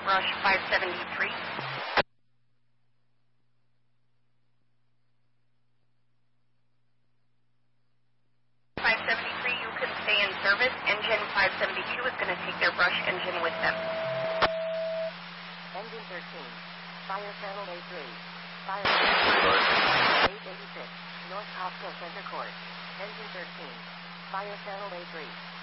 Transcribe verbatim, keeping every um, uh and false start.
Rush five seventy-three. five seventy-three, you can stay in service. Engine five seventy-two is going to take their brush engine with them. Engine thirteen. Fire channel A three. Fire channel eight eighty-six. North Costco Center Court. Engine thirteen. Fire channel A three.